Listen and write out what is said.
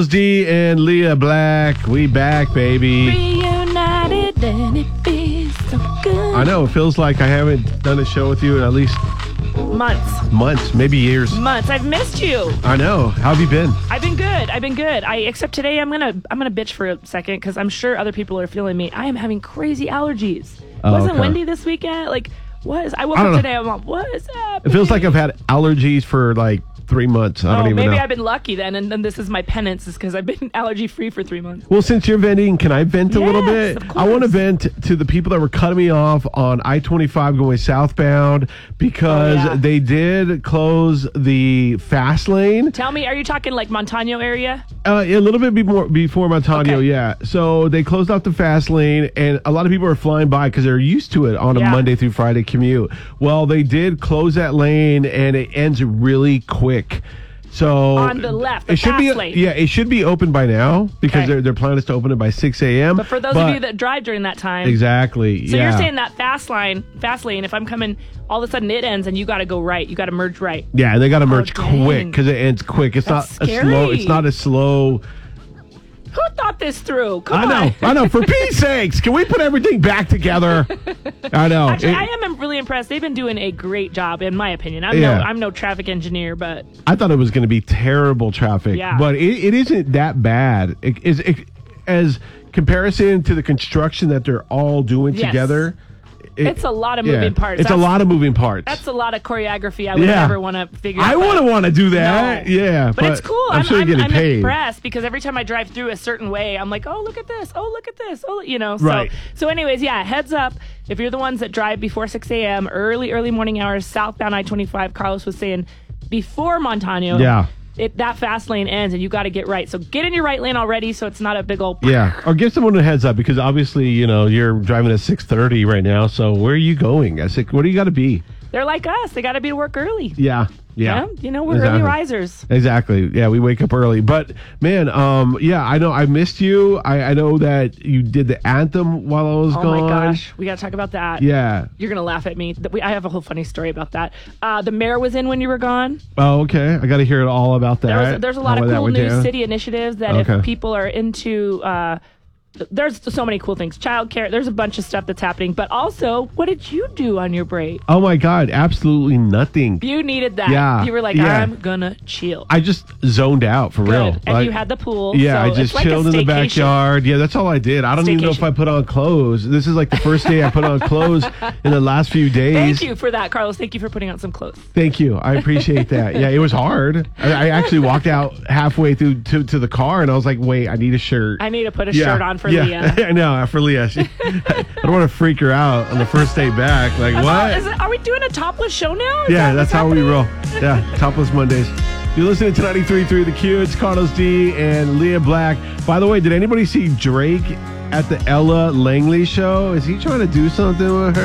D and Leah Black, we back, baby. Reunited and it feels so good. I know, it feels like I haven't done a show with you in at least Months, maybe years. I've missed you. I know. How have you been? I've been good. Except today I'm gonna bitch for a second because I'm sure other people are feeling me. I am having crazy allergies. Wasn't windy this weekend? I woke up today. I'm like, what is happening? It feels like I've had allergies for like 3 months. I don't even know. Maybe I've been lucky then, and then this is my penance, is because I've been allergy free for 3 months. Well, since you're venting, can I vent a little bit? Of course. I want to vent to the people that were cutting me off on I-25 going southbound because they did close the fast lane. Tell me, are you talking like Montano area? A little bit before Montano, Okay. yeah. So they closed off the fast lane, and a lot of people are flying by because they're used to it on a Monday through Friday commute. Well, they did close that lane, and it ends really quick. So On the left, the it should fast be lane. it should be open by now because their plan is to open it by 6 a.m. But for those of you that drive during that time, exactly, So you're saying that fast lane, if I'm coming, all of a sudden it ends and you got to go right, you got to merge right. Yeah, they got to merge dang. quick because it ends quick. It's That's not scary. a slow. It's not a slow. Who thought this through? Come on. I know. For Pete's sakes, can we put everything back together? I know. Actually, I am really impressed. They've been doing a great job, in my opinion. I'm no traffic engineer, but I thought it was going to be terrible traffic, but it isn't that bad. As comparison to the construction that they're all doing together. It's a lot of moving parts. It's a lot of moving parts. That's a lot of choreography I would never want to figure out. I wouldn't want to do that. No. Yeah. But it's cool. I'm sure you're getting paid. I'm impressed because every time I drive through a certain way, I'm like, oh, look at this. Oh, look at this. Oh, Right. So anyways, heads up. If you're the ones that drive before 6 a.m., early morning hours, southbound I-25, Carlos was saying, before Montano. Yeah. That fast lane ends and you got to get right. So get in your right lane already so it's not a big old... Yeah, or give someone a heads up because obviously, you're driving at 6:30 right now. So where are you going? What do you got to be? They're like us. They got to be to work early. Yeah. We're early risers. Exactly. Yeah, we wake up early. But, man, I know I missed you. I know that you did the anthem while I was gone. Oh, my gosh. We got to talk about that. Yeah. You're going to laugh at me. I have a whole funny story about that. The mayor was in when you were gone. Oh, okay. I got to hear it all about that. There's a lot of cool new city initiatives that if people are into... there's so many cool things. Childcare. There's a bunch of stuff that's happening. But also, what did you do on your break? Oh, my God. Absolutely nothing. You needed that. Yeah. You were like, I'm going to chill. I just zoned out for real. And you had the pool. Yeah, so I just it's chilled like in the backyard. Yeah, that's all I did. I don't even know if I put on clothes. This is like the first day I put on clothes in the last few days. Thank you for that, Carlos. Thank you for putting on some clothes. Thank you. I appreciate that. Yeah, it was hard. I actually walked out halfway through to the car, and I was like, wait, I need a shirt. I need to put a shirt on for Leah. I know, for Leah. I don't want to freak her out on the first day back. Like, what? Are we doing a topless show now? That's how we roll. Yeah, topless Mondays. You're listening to 93.3 The Q. It's Carlos D and Leah Black. By the way, did anybody see Drake at the Ella Langley show? Is he trying to do something with her?